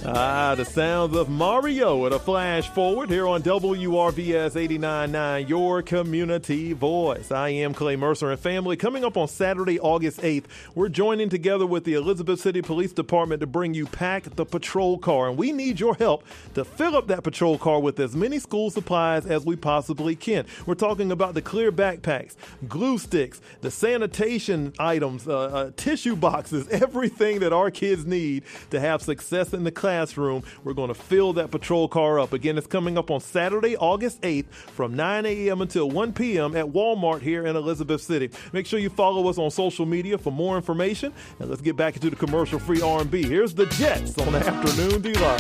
The sounds of Mario at a flash forward here on WRVS 89.9, your community voice. I am Clay Mercer and family. Coming up on Saturday, August 8th, we're joining together with the Elizabeth City Police Department to bring you Pack the Patrol Car. And we need your help to fill up that patrol car with as many school supplies as we possibly can. We're talking about the clear backpacks, glue sticks, the sanitation items, tissue boxes, everything that our kids need to have success in the classroom. We're going to fill that patrol car up. Again, it's coming up on Saturday, August 8th from 9 a.m. until 1 p.m. at Walmart here in Elizabeth City. Make sure you follow us on social media for more information. And let's get back into the commercial-free R&B. Here's the Jets on the Afternoon Delight.